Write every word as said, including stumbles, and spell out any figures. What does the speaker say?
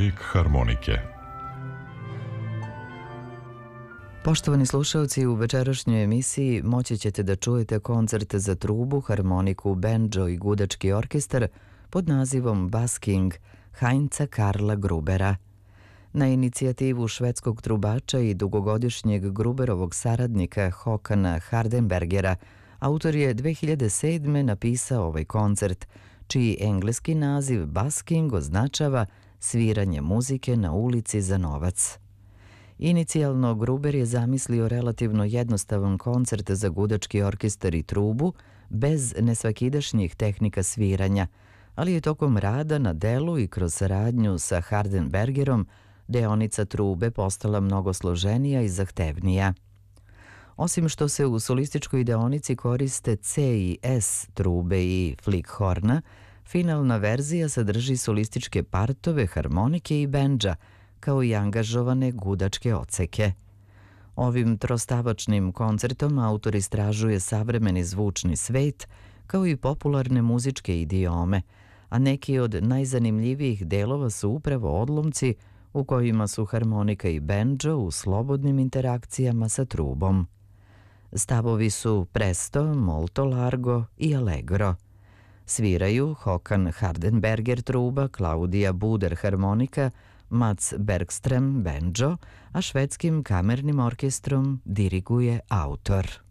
Mozaik harmonike. Poštovani slušalci, u večerašnjoj emisiji moći ćete da čujete koncert za trubu, harmoniku, bendžo i gudački orkestar pod nazivom Basking Heinza Karla Grubera. Na inicijativu švedskog trubača i dugogodišnjeg Gruberovog saradnika Håkana Hardenbergera, autor je dve hiljade sedme. napisao ovaj koncert, čiji engleski naziv Basking označava sviranje muzike na ulici za novac. Inicijalno Gruber je zamislio relativno jednostavan koncert za gudački orkestar i trubu, bez nesvakidašnjih tehnika sviranja, ali je tokom rada na delu i kroz saradnju sa Hardenbergerom deonica trube postala mnogo složenija i zahtevnija. Osim što se u solističkoj deonici koriste C i S trube i flikhorna, finalna verzija sadrži solističke partove, harmonike i bendža, kao i angažovane gudačke odseke. Ovim trostavačnim koncertom autor istražuje savremeni zvučni svet, kao i popularne muzičke idiome, a neki od najzanimljivijih delova su upravo odlomci u kojima su harmonika i bendžo u slobodnim interakcijama sa trubom. Stavovi su presto, molto largo i allegro. Sviraju Håkan Hardenberger truba, Claudia Buder harmonika, Mats Bergström bendžo, a švedskim kamernim orkestrom diriguje autor.